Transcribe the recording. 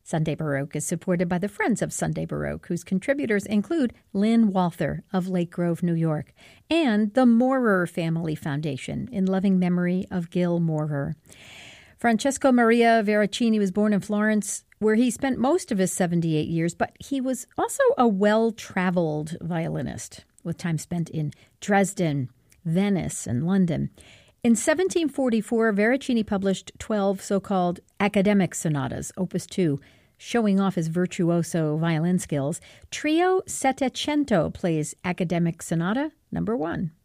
Sunday Baroque is supported by the Friends of Sunday Baroque, whose contributors include Lynn Walther of Lake Grove, New York, and the Maurer Family Foundation in loving memory of Gil Maurer. Francesco Maria Veracini was born in Florence, where he spent most of his 78 years, but he was also a well-traveled violinist, with time spent in Dresden, Venice, and London. In 1744, Veracini published 12 so-called academic sonatas, Opus 2, showing off his virtuoso violin skills. Trio Settecento plays Academic Sonata No. 1.